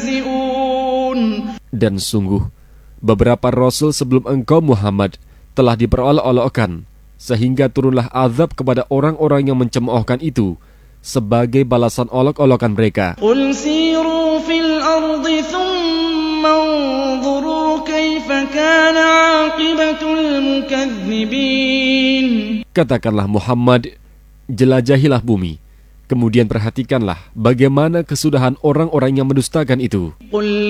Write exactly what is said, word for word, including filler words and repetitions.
يستهزئون. Dan sungguh, beberapa rasul sebelum engkau Muhammad telah diperolok-olokkan, sehingga turunlah azab kepada orang-orang yang mencemoohkan itu sebagai balasan olok-olokan mereka. قل سيروا في الأرض ثم انظروا كيف كان عاقبة المكذبين. Katakanlah Muhammad, jelajahilah bumi, kemudian perhatikanlah bagaimana kesudahan orang-orang yang mendustakan itu. قل